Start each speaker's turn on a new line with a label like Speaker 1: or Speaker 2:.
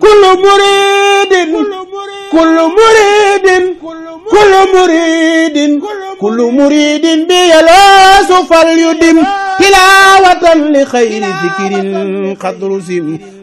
Speaker 1: كل مريد بيلاس فليدم تلاوة لخير ذكر قد رسم